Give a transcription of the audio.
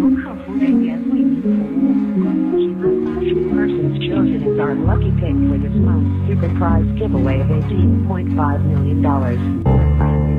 由客服人员为您服务。请按下数 persons chosen as our lucky pick for this month's super prize giveaway of $18.5 million.